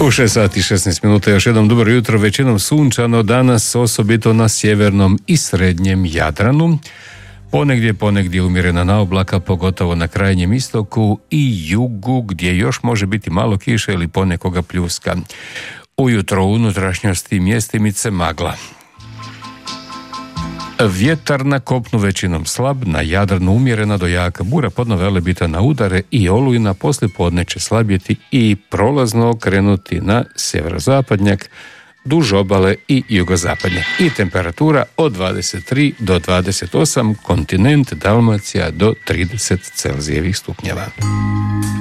U 6 sati i 16 minuta još jednom dobro jutro, većinom sunčano danas, osobito na sjevernom i srednjem Jadranu. Ponegdje umjerena naoblaka, pogotovo na krajnjem istoku i jugu, gdje još može biti malo kiše ili ponekoga pljuska. Ujutro u unutrašnjosti mjestimice magla. Vjetar na kopnu većinom slab, na Jadranu umjerena do jaka bura, podno Velebita na udare i olujna, poslijepodne će slabjeti i prolazno okrenuti na sjeverozapadnjak, duž obale i jugozapadnjak. I temperatura od 23 do 28, kontinent Dalmacija do 30 Celzijevih stupnjeva.